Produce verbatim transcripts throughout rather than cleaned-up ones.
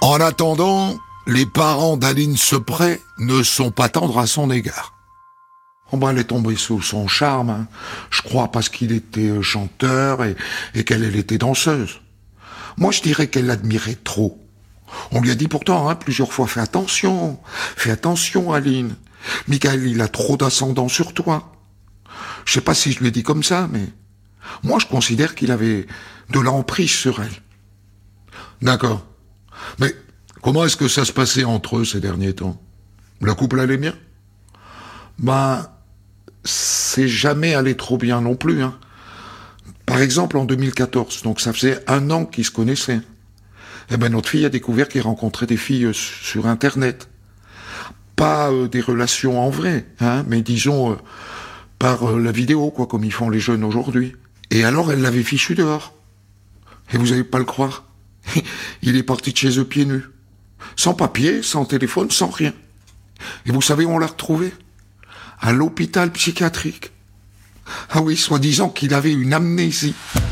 En attendant, les parents d'Aline Sepret ne sont pas tendres à son égard. Oh ben, elle est tombée sous son charme, hein. Je crois parce qu'il était chanteur et, et qu'elle elle était danseuse. Moi, je dirais qu'elle l'admirait trop. On lui a dit pourtant, hein, plusieurs fois, fais attention, fais attention, Aline. Michael, il a trop d'ascendant sur toi. Je sais pas si je lui ai dit comme ça, mais moi, je considère qu'il avait de l'emprise sur elle. D'accord. Mais comment est-ce que ça se passait entre eux ces derniers temps? Le couple allait bien? Ben, c'est jamais allé trop bien non plus, hein. Par exemple, en deux mille quatorze, donc ça faisait un an qu'ils se connaissaient. Eh ben, notre fille a découvert qu'il rencontrait des filles sur Internet. Pas euh, des relations en vrai, hein, mais disons euh, par euh, la vidéo, quoi, comme ils font les jeunes aujourd'hui. Et alors, elle l'avait fichu dehors. Et vous n'allez pas le croire. Il est parti de chez eux pieds nus. Sans papier, sans téléphone, sans rien. Et vous savez où on l'a retrouvé? À l'hôpital psychiatrique. Ah oui, soi-disant qu'il avait une amnésie.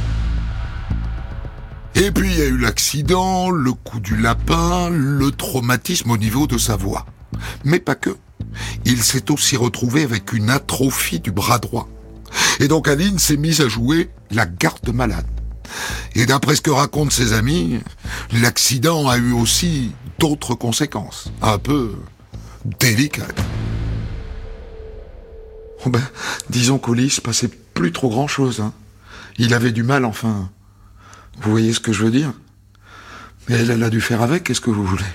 Et puis il y a eu l'accident, le coup du lapin, le traumatisme au niveau de sa voix. Mais pas que. Il s'est aussi retrouvé avec une atrophie du bras droit. Et donc Aline s'est mise à jouer la garde malade. Et d'après ce que racontent ses amis, l'accident a eu aussi d'autres conséquences, un peu délicates. Oh ben, disons qu'au lit, il se passait plus trop grand-chose, hein. Il avait du mal, enfin. Vous voyez ce que je veux dire? Mais elle, elle a dû faire avec, qu'est-ce que vous voulez?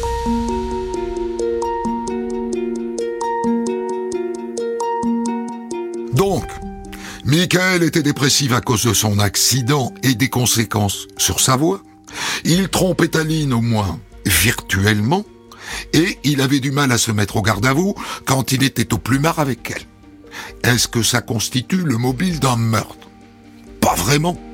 Donc, Michael était dépressif à cause de son accident et des conséquences sur sa voix. Il trompait Aline au moins virtuellement, et il avait du mal à se mettre au garde à vous quand il était au plumard avec elle. Est-ce que ça constitue le mobile d'un meurtre? Pas vraiment.